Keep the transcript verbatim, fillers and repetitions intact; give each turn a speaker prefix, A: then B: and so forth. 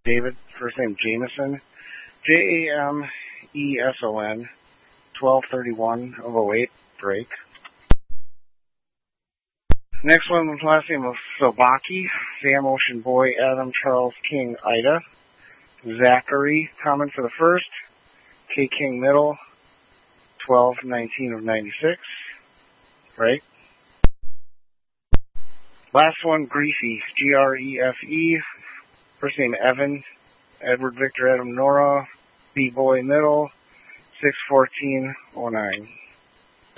A: David, first name Jameson, J A M E S O N, twelve thirty-one of oh eight, break. Next one, last name of Sobaki, Sam Ocean Boy, Adam Charles King Ida, Zachary, common for the first, K King Middle, twelve nineteen of ninety-six, right? Last one, Greasy, G R E F E, first name Evan, Edward Victor Adam Nora, B Boy Middle, six fourteen oh nine.